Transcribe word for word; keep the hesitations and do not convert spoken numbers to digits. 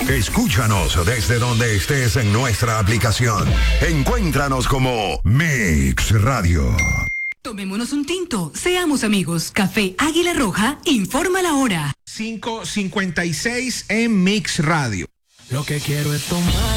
Escúchanos desde donde estés en nuestra aplicación. Encuéntranos como Mix Radio. Tomémonos un tinto, seamos amigos. Café Águila Roja, informa la hora. cinco cincuenta y seis en Mix Radio. Lo que quiero es tomar